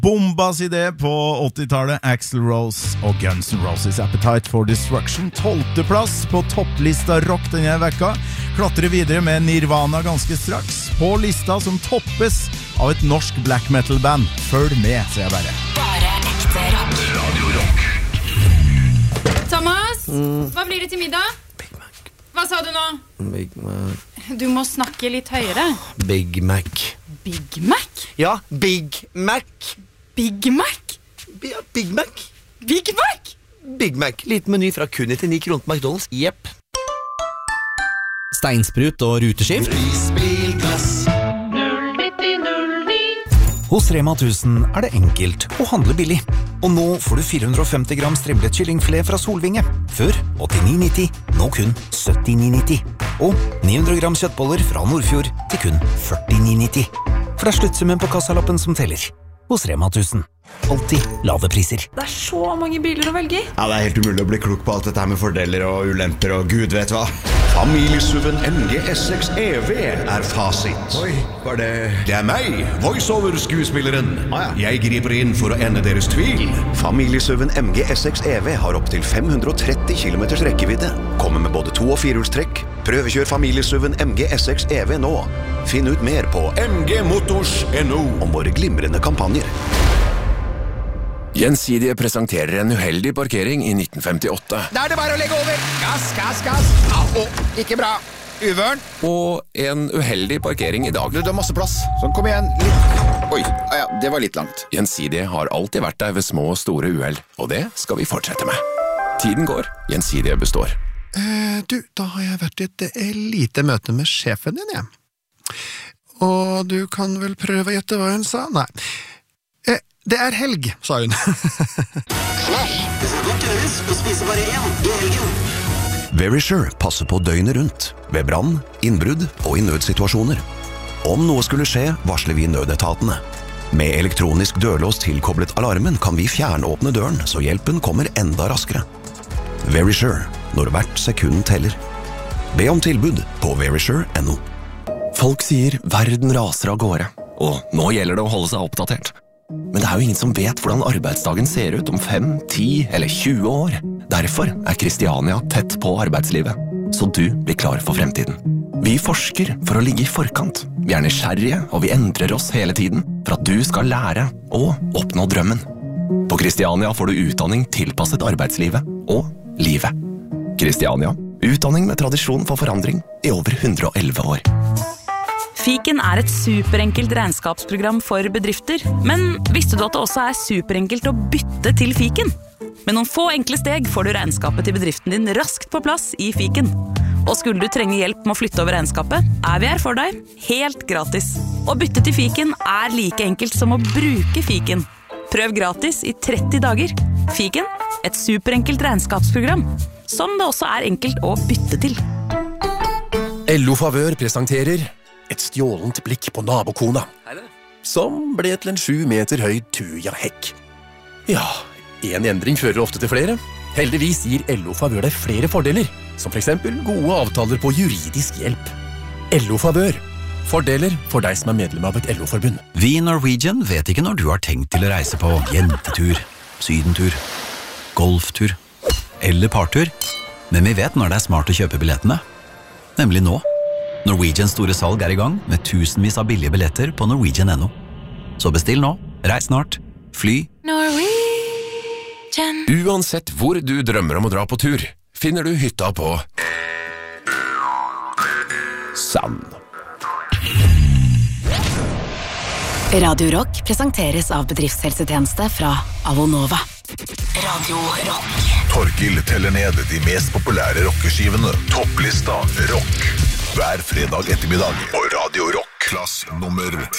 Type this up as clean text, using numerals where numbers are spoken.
Bombas idé på 80-tallet, Axl Rose og Guns N' Roses Appetite for Destruction. 12. plass på topplista rock denne vekka. Klatrer videre med Nirvana ganske straks. På lista som toppes av et norsk black metal band. Følg med, sier jeg bare. Bare ekte rock. Radio Rock. Thomas, hva blir det til middag? Big Mac. Hva sa du nå? Big Mac. Du må snakke litt høyere. Big Mac. Big Mac? Ja, Big Mac. Big Mac? Ja, Big Mac. Big Mac? Big Mac. Liten meny fra kun 99 kroner på McDonald's. Jepp. Steinsprut og ruteskift. Prisbilklass. Hos Rema 1000 det enkelt å handle billig. Og nå får du 450 gram strimlet kyllingfilet fra Solvinge. Før 89,90, nå kun 79,90. Og 900 gram kjøttboller fra Nordfjord til kun 49,90. For det sluttsummen på kassalappen som teller. Hos Rema 1000. Alltid lave priser. Det så mange biler å velge i. Ja, det helt umulig å bli klok på alt dette her med fordeler og ulemper og gud vet hva. Familiesuven MG S6 EV fasit. Oi, var det... Det meg, voiceover-skuespilleren. Jeg griper inn for å ende deres tvil. Familiesuven MG S6 EV har opp til 530 km rekkevidde. Kommer med både 2- og 4-hjulstrekk. Prøvekjør familiesuven MG S6 EV nå. Finn ut mer på mgmotors.no om våre glimrende kampanjer. Gjensidige presenterer en uheldig parkering i 1958. Da det bare å legge over. Gass, gass, gass. Au, ikke bra. Uvørn. Og en uheldig parkering i dag. Du har masse plass. Sånn, kom igjen. Litt. Oi, ja, det var litt langt. Gjensidige har alltid vært der ved små og store uheld, og det skal vi fortsette med. Tiden går, Gjensidige består. Du, da har jeg vært i et lite møte med sjefen din, jeg. Og du kan vel prøve å gjette hva hun sa? Nei. Det helg, sa hun. Knall, det skal godt gjøres å spise bare én i helgen. Verisure passer på døgnet rundt, ved brann, innbrudd og i nødsituasjoner. Om noe skulle skje, varsler vi nødetatene. Med elektronisk dørlås tilkoblet alarmen kan vi fjernåpne døren, så hjelpen kommer enda raskere. Verisure, når hvert sekund teller. Be om tilbud på verisure.no. Folk sier verden raser av gårde, og nå gjelder det å holde seg oppdatert. Men det jo ingen som vet hvordan arbeidsdagen ser ut om 5, 10 eller 20 år. Derfor Kristiania tett på arbeidslivet, så du blir klar for fremtiden. Vi forsker for å ligge i forkant. Vi nysgjerrige, og vi endrer oss hele tiden for at du skal lære og oppnå drømmen. På Kristiania får du utdanning tilpasset arbeidslivet og livet. Kristiania, utdanning med tradisjon for forandring i over 111 år. Fiken et superenkelt regnskapsprogram for bedrifter, men visste du at det også superenkelt å bytte til Fiken? Med noen få enkle steg får du regnskapet til bedriften din raskt på plass i Fiken. Og skulle du trenge hjelp med å flytte over regnskapet, vi her for deg, helt gratis. Å bytte til Fiken like enkelt som å bruke Fiken. Prøv gratis i 30 dager. Fiken, et superenkelt regnskapsprogram, som det også enkelt å bytte til. LO Favør presenterer et stjålent blikk på nabokona, som ble til en 7 meter høy tujahekk. Ja, en endring fører ofte til flere. Heldigvis gir LO Favør deg flere fordeler, som for eksempel gode avtaler på juridisk hjelp. LO Favør. Fordeler for deg som medlem av et LO-forbund. Vi i Norwegian vet ikke når du har tenkt til å reise på jentetur, sydentur, golftur eller partur, men vi vet når det smart å kjøpe billettene. Nemlig nå. Norwegians store salg i gang med tusenvis av billige billetter på Norwegian.no. Så bestill nå, reis snart, fly. Norwegian. Uansett hvor du drømmer om å dra på tur, finner du hytta på Sand. Radio Rock presenteres av bedriftshelsetjeneste fra Avonova. Radio Rock. Torkil teller ned de mest populære rockeskivene. Topplista Rock. Hver fredag ettermiddag på Radio Rock. Klass nummer 10.